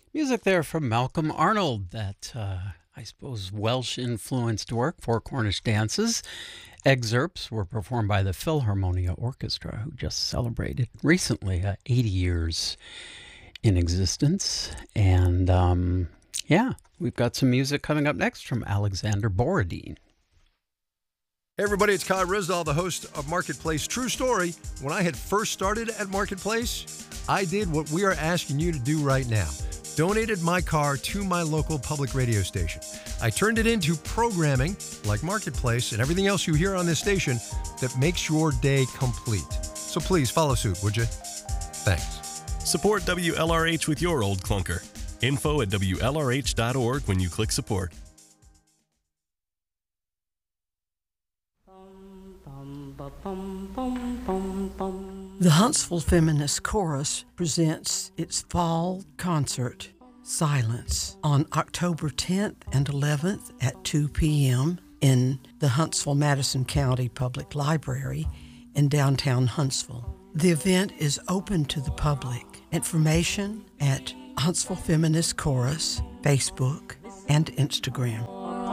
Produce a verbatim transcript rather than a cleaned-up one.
Music there from Malcolm Arnold, that uh, I suppose Welsh-influenced work, Four Cornish Dances. Excerpts were performed by the Philharmonia Orchestra, who just celebrated recently uh, eighty years in existence. And um, yeah, we've got some music coming up next from Alexander Borodin. Hey everybody, it's Kai Rizdal, the host of Marketplace. True story, when I had first started at Marketplace, I did what we are asking you to do right now. Donated my car to my local public radio station. I turned it into programming, like Marketplace and everything else you hear on this station, that makes your day complete. So please follow suit, would you? Thanks. Support W L R H with your old clunker. Info at W L R H dot org when you click support. The Huntsville Feminist Chorus presents its fall concert, Silence, on October tenth and eleventh at two p.m. in the Huntsville-Madison County Public Library in downtown Huntsville. The event is open to the public. Information at Huntsville Feminist Chorus, Facebook, and Instagram.